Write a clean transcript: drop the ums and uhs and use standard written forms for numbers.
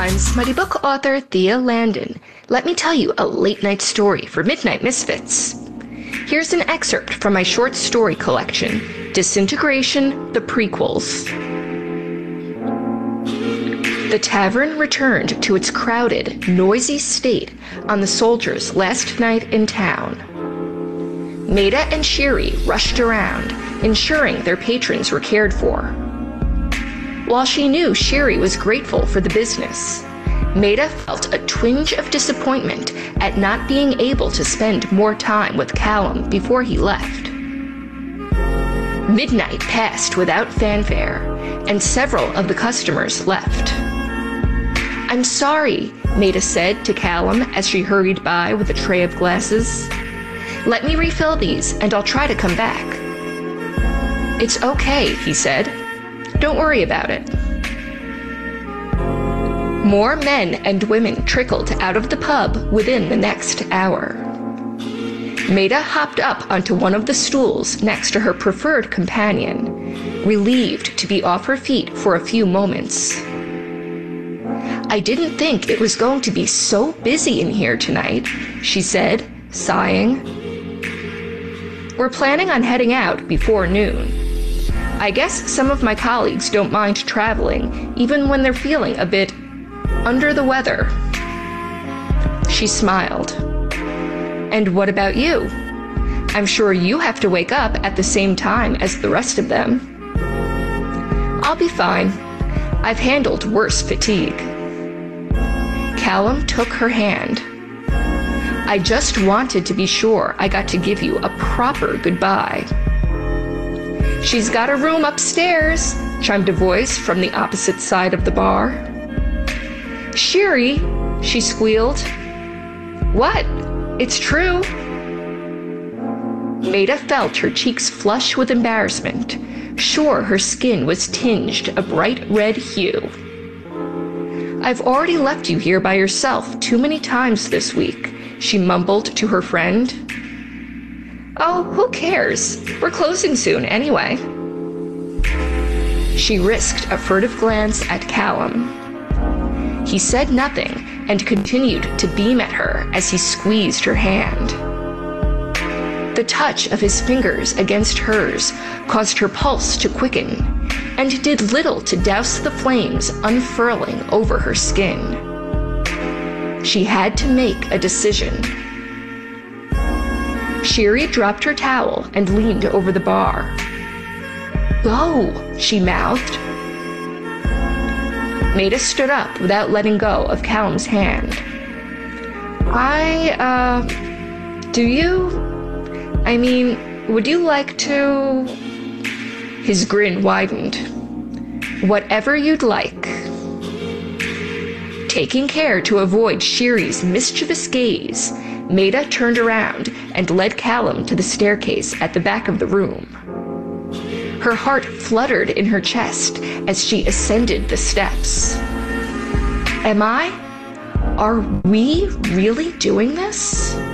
I'm smutty book author Thea Landon. Let me tell you a late-night story for Midnight Misfits. Here's an excerpt from my short story collection, Disintegration, the Prequels. The tavern returned to its crowded, noisy state on the soldiers' last night in town. Maida and Shiri rushed around, ensuring their patrons were cared for. While she knew Shiri was grateful for the business, Maida felt a twinge of disappointment at not being able to spend more time with Callum before he left. Midnight passed without fanfare, and several of the customers left. "I'm sorry," Maida said to Callum as she hurried by with a tray of glasses. "Let me refill these, and I'll try to come back." "It's okay," he said. "Don't worry about it." More men and women trickled out of the pub within the next hour. Maida hopped up onto one of the stools next to her preferred companion, relieved to be off her feet for a few moments. "I didn't think it was going to be so busy in here tonight," she said, sighing. "We're planning on heading out before noon. I guess some of my colleagues don't mind traveling, even when they're feeling a bit under the weather." She smiled. "And what about you? I'm sure you have to wake up at the same time as the rest of them." "I'll be fine. I've handled worse fatigue." Callum took her hand. "I just wanted to be sure I got to give you a proper goodbye." "She's got a room upstairs," chimed a voice from the opposite side of the bar. "Shiri," she squealed. "What? It's true." Maida felt her cheeks flush with embarrassment, sure her skin was tinged a bright red hue. "I've already left you here by yourself too many times this week," she mumbled to her friend. "Oh, who cares? We're closing soon anyway." She risked a furtive glance at Callum. He said nothing and continued to beam at her as he squeezed her hand. The touch of his fingers against hers caused her pulse to quicken and did little to douse the flames unfurling over her skin. She had to make a decision. Shiri dropped her towel and leaned over the bar. "Go," she mouthed. Maida stood up without letting go of Callum's hand. Would you like to?" His grin widened. "Whatever you'd like." Taking care to avoid Shiri's mischievous gaze, Maida turned around and led Callum to the staircase at the back of the room. Her heart fluttered in her chest as she ascended the steps. Are we really doing this?